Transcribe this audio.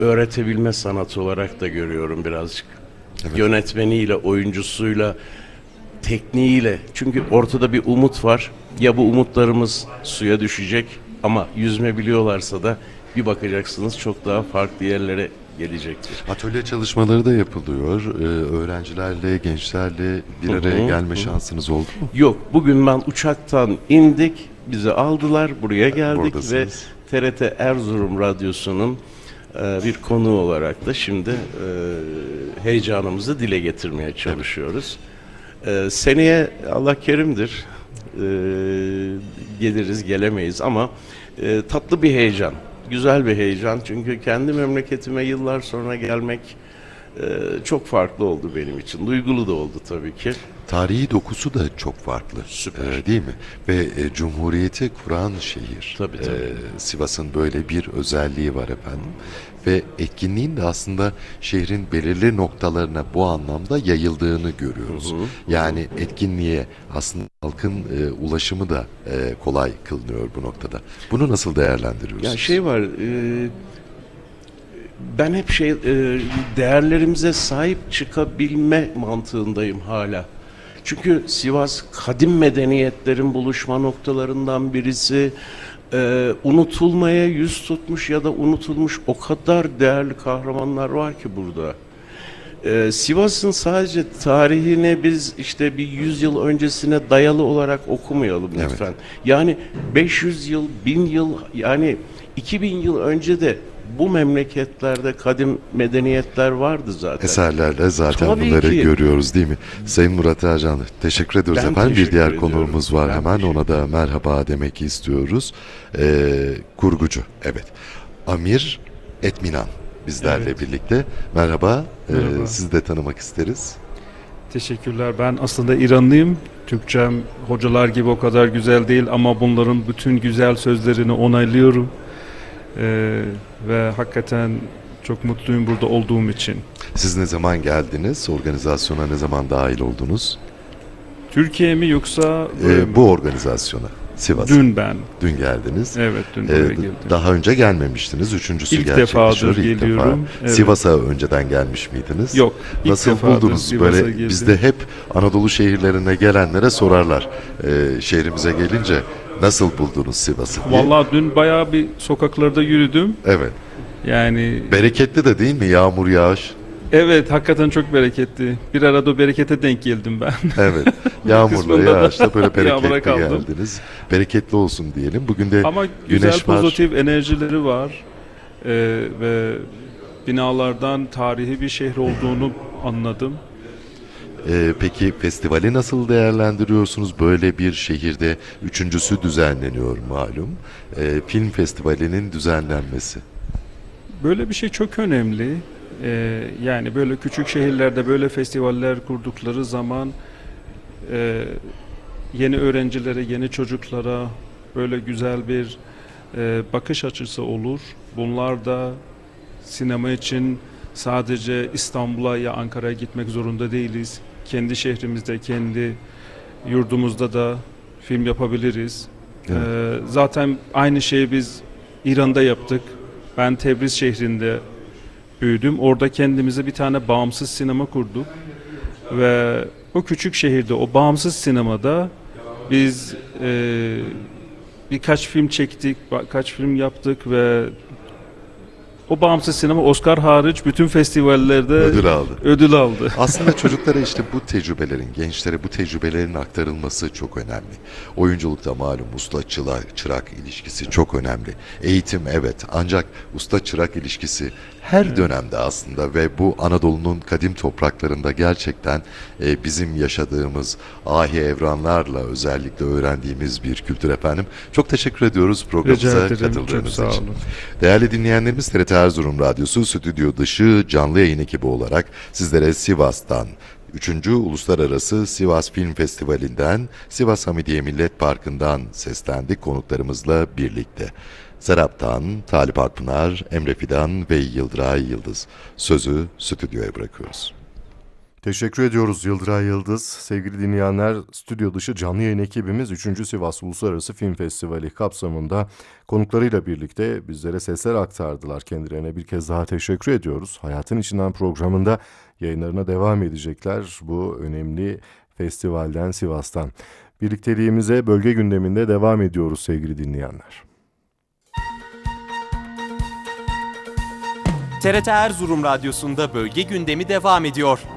öğretebilme sanatı olarak da görüyorum birazcık. Evet. Yönetmeniyle, oyuncusuyla, tekniğiyle. Çünkü ortada bir umut var. Ya bu umutlarımız suya düşecek ama yüzme biliyorlarsa da bir bakacaksınız çok daha farklı yerlere gelecektir. Atölye çalışmaları da yapılıyor. Öğrencilerle, gençlerle bir araya gelme şansınız oldu mu? Yok, bugün ben uçaktan indik, bizi aldılar, buraya geldik ve Buradasınız. TRT Erzurum Radyosu'nun bir konuğu olarak da şimdi heyecanımızı dile getirmeye çalışıyoruz. Seneye Allah kerimdir, geliriz gelemeyiz ama tatlı bir heyecan, güzel bir heyecan. Çünkü kendi memleketime yıllar sonra gelmek çok farklı oldu benim için. Duygulu da oldu tabii ki. Tarihi dokusu da çok farklı. Süper. Değil mi? Ve Cumhuriyeti kuran şehir. Tabii, tabii. Sivas'ın böyle bir özelliği var efendim. Ve etkinliğin de aslında şehrin belirli noktalarına bu anlamda yayıldığını görüyoruz. Yani etkinliğe aslında halkın ulaşımı da kolay kılınıyor bu noktada. Bunu nasıl değerlendiriyorsunuz? Ya şey var, ben hep değerlerimize sahip çıkabilme mantığındayım hala. Çünkü Sivas kadim medeniyetlerin buluşma noktalarından birisi. Unutulmaya yüz tutmuş ya da unutulmuş o kadar değerli kahramanlar var ki burada. Sivas'ın sadece tarihine biz işte bir 100 yıl öncesine dayalı olarak okumayalım lütfen. Evet. Yani 500 yıl, 1000 yıl, yani 2000 yıl önce de bu memleketlerde kadim medeniyetler vardı zaten. Eserlerle zaten Tabii bunları ki. görüyoruz değil mi? Sayın Murat Ercan, teşekkür ediyoruz Ben efendim. Bir teşekkür diğer ediyorum. konuğumuz var Ben hemen. teşekkür Ona da merhaba demek istiyoruz. Kurgucu, evet. Amir Etminan bizlerle Evet. birlikte. Merhaba, Merhaba. sizi de tanımak isteriz. Teşekkürler. Ben aslında İranlıyım. Türkçem hocalar gibi o kadar güzel değil ama bunların bütün güzel sözlerini onaylıyorum. Ve hakikaten çok mutluyum burada olduğum için. Siz ne zaman geldiniz? Organizasyona ne zaman dahil oldunuz? Türkiye mi yoksa Bu organizasyona, Sivas'a. Dün geldiniz. Evet, dün buraya geldim. Daha önce gelmemiştiniz. Üçüncüsü İlk gerçekleşiyor. defadır İlk geliyorum. defa. Evet. Sivas'a önceden gelmiş miydiniz? Yok, ilk Nasıl defadır buldunuz? Sivas'a Böyle geldim. bizde hep Anadolu şehirlerine gelenlere sorarlar. Şehrimize gelince nasıl buldunuz Sivas'ı diye. Vallahi dün bayağı bir sokaklarda yürüdüm. Evet. Yani Bereketli de değil mi? Yağmur, yağış. evet, hakikaten çok bereketli. Bir arada o berekete denk geldim ben. Evet. Yağmurla, kısmında da yağışla böyle yağmura bereketli kaldım. geldiniz. Bereketli olsun diyelim. Bugün de Ama güzel güneş var. pozitif enerjileri var. Ve binalardan tarihi bir şehir olduğunu anladım. Peki festivali nasıl değerlendiriyorsunuz? Böyle bir şehirde üçüncüsü düzenleniyor malum. Film festivalinin düzenlenmesi. Böyle bir şey çok önemli. Yani böyle küçük şehirlerde böyle festivaller kurdukları zaman yeni öğrencilere, yeni çocuklara böyle güzel bir bakış açısı olur. Bunlar da sinema için sadece İstanbul'a ya Ankara'ya gitmek zorunda değiliz. Kendi şehrimizde, kendi yurdumuzda da film yapabiliriz. Evet. Zaten aynı şeyi biz İran'da yaptık. Ben Tebriz şehrinde büyüdüm. Orada kendimize bir tane bağımsız sinema kurduk. Ve o küçük şehirde, o bağımsız sinemada biz birkaç film çektik, birkaç film yaptık ve o bağımsız sinema Oscar hariç bütün festivallerde Ödül aldı. aldı. Aslında çocuklara işte bu tecrübelerin, gençlere bu tecrübelerin aktarılması çok önemli. Oyunculukta malum usta-çırak ilişkisi çok önemli. Eğitim evet, ancak usta-çırak ilişkisi her dönemde aslında ve bu Anadolu'nun kadim topraklarında gerçekten bizim yaşadığımız ahi evranlarla özellikle öğrendiğimiz bir kültür efendim. Çok teşekkür ediyoruz Rica programımıza ederim. Çok katıldığınız sağ için. olun. Değerli dinleyenlerimiz, TRT Erzurum Radyosu stüdyo dışı canlı yayın ekibi olarak sizlere Sivas'tan 3. Uluslararası Sivas Film Festivali'nden, Sivas Hamidiye Millet Parkı'ndan seslendik konuklarımızla birlikte. Serap'tan Talip Akpınar, Emre Fidan ve Yıldıray Yıldız. Sözü stüdyoya bırakıyoruz. Teşekkür ediyoruz Yıldıray Yıldız. Sevgili dinleyenler, stüdyo dışı canlı yayın ekibimiz 3. Sivas Uluslararası Film Festivali kapsamında konuklarıyla birlikte bizlere sesler aktardılar. Kendilerine bir kez daha teşekkür ediyoruz. Hayatın İçinden programında yayınlarına devam edecekler bu önemli festivalden, Sivas'tan. Birlikteliğimize bölge gündeminde devam ediyoruz sevgili dinleyenler. TRT Erzurum Radyosu'nda bölge gündemi devam ediyor.